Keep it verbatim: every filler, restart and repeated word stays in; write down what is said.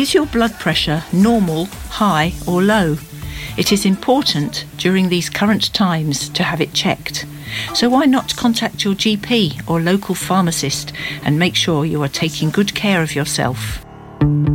Is your blood pressure normal, high or low? It is important during these current times to have it checked. So why not contact your G P or local pharmacist and make sure you are taking good care of yourself?